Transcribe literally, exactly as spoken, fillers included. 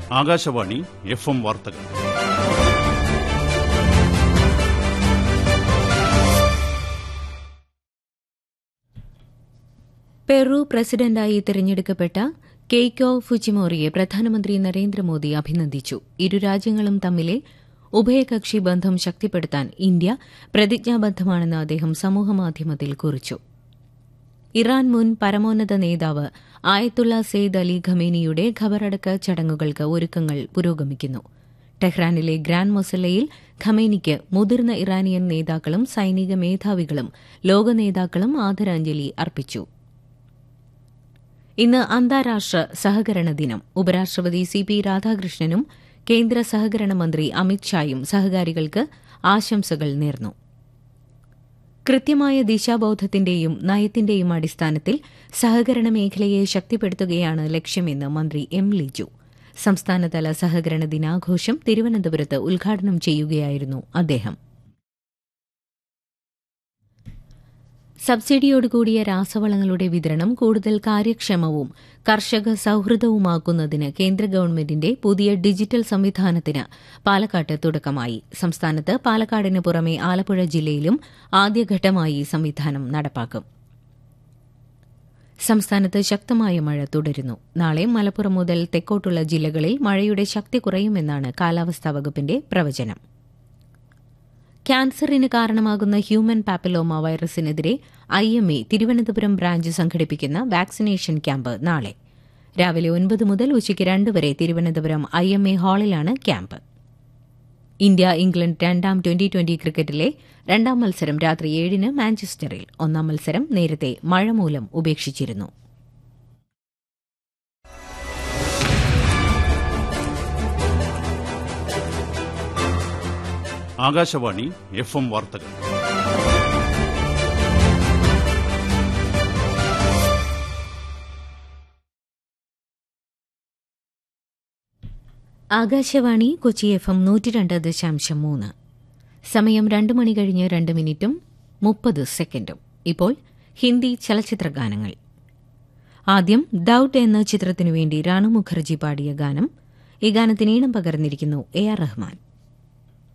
Akashvani F M വാർത്തകൾ. Peru പ്രസിഡന്റായി തിരഞ്ഞെടുക്കപ്പെട്ട കെയ്കോ ഫുജിമോറിയെ പ്രധാനമന്ത്രി നരേന്ദ്രമോദി അഭിനന്ദിച്ചു. ഇരു രാജ്യങ്ങളും തമ്മിലെ ഉഭയകക്ഷി ബന്ധം ശക്തിപ്പെടുത്താൻ ഇന്ത്യ പ്രതിജ്ഞാബദ്ധമാണെന്ന് അദ്ദേഹം സമൂഹമാധ്യമത്തിൽ കുറിച്ചു. ഇറാൻ മുൻ പരമോന്നത നേതാവ് ആയത്തുള്ള സെയ്ദ് അലി ഖമേനിയുടെ ഖബറടക്ക ചടങ്ങുകൾക്ക് ഒരുക്കങ്ങൾ പുരോഗമിക്കുന്നു. ടെഹ്റാനിലെ ഗ്രാൻഡ് മൊസല്ലയിൽ ഖമേനിക്ക് മുതിർന്ന ഇറാനിയൻ നേതാക്കളും സൈനിക മേധാവികളും ലോക നേതാക്കളും ആദരാഞ്ജലി അർപ്പിച്ചു. ഇന്ന് അന്താരാഷ്ട്ര സഹകരണ ദിനം. ഉപരാഷ്ട്രപതി സി പി രാധാകൃഷ്ണനും കേന്ദ്ര സഹകരണ മന്ത്രി അമിത് ഷായും സഹകാരികൾക്ക് ആശംസകൾ നേർന്നു. കൃത്യമായ ദിശാബോധത്തിന്റെയും നയത്തിന്റെയും അടിസ്ഥാനത്തിൽ സഹകരണ മേഖലയെ ശക്തിപ്പെടുത്തുകയാണ് ലക്ഷ്യമെന്ന് മന്ത്രി എം ലിജു. സംസ്ഥാനതല സഹകരണ ദിനാഘോഷം തിരുവനന്തപുരത്ത് ഉദ്ഘാടനം ചെയ്യുകയായിരുന്നു അദ്ദേഹം. സബ്സിഡിയോടുകൂടിയ രാസവളങ്ങളുടെ വിതരണം കൂടുതൽ കാര്യക്ഷമവും കർഷക സൌഹൃദവുമാക്കുന്നതിന് കേന്ദ്ര ഗവൺമെന്റിന്റെ പുതിയ ഡിജിറ്റൽ സംവിധാനത്തിന് പാലക്കാട്ട് തുടക്കമായി. സംസ്ഥാനത്ത് പാലക്കാടിന് പുറമെ ആലപ്പുഴ ജില്ലയിലും ആദ്യഘട്ടമായി സംവിധാനം നടപ്പാക്കും. സംസ്ഥാനത്ത് ശക്തമായ മഴ തുടരുന്നു. നാളെ മലപ്പുറം മുതൽ തെക്കോട്ടുള്ള ജില്ലകളിൽ മഴയുടെ ശക്തി കുറയുമെന്നാണ് കാലാവസ്ഥാ വകുപ്പിന്റെ പ്രവചനം. ക്യാൻസറിന് കാരണമാകുന്ന human papilloma വൈറസിനെതിരെ I M A Thiruvananthapuram branch സംഘടിപ്പിക്കുന്ന വാക്സിനേഷൻ ക്യാമ്പ് നാളെ രാവിലെ ഒൻപത് മുതൽ ഉച്ചയ്ക്ക് രണ്ട് വരെ Thiruvananthapuram I M A ഹാളിലാണ് camp. India England രണ്ടാം ട്വന്റി ട്വന്റി ക്രിക്കറ്റിലെ രണ്ടാം മത്സരം രാത്രി ഏഴിന് മാഞ്ചസ്റ്ററിൽ. ഒന്നാം മത്സരം നേരത്തെ മഴ മൂലം ഉപേക്ഷിച്ചിരുന്നു. ആകാശവാണി എഫ് എം വാർത്തകൾ. ആകാശവാണി കൊച്ചി എഫ് എം നൂറ്റി രണ്ട് ദശാംശം മൂന്ന്. സമയം രണ്ട് മണി കഴിഞ്ഞ് രണ്ട് മിനിറ്റും മുപ്പത് സെക്കൻഡും. ഇപ്പോൾ ഹിന്ദി ചലച്ചിത്ര ഗാനങ്ങൾ. ആദ്യം ദൌഡ് എന്ന ചിത്രത്തിനുവേണ്ടി രാണു മുഖർജി പാടിയ ഗാനം. ഈ ഗാനത്തിന് ഈണം പകർന്നിരിക്കുന്നു എ ആർ റഹ്മാൻ.